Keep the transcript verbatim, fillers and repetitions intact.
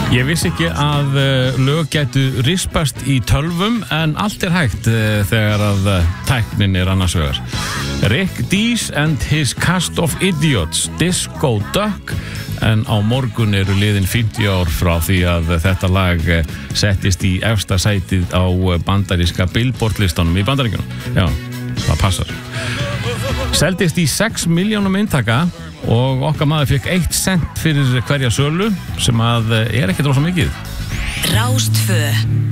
Ég vissi ekki að uh, lög gætu rispast í tölvum en allt er hægt uh, þegar að uh, tæknin er annars vegar. Rick Dees and his cast of idiots, Disco Duck, en á morgun eru liðin fimmtíu ár frá því að þetta lag uh, settist í efsta sætið á uh, bandaríska Billboard listanum í Bandaríkjunum. Já, það passar. Seldist í sex milljónum eintaka og okkar maður fekk eitt cent fyrir hverja sölu sem að er ekkert rosa mikið. Rás tvö.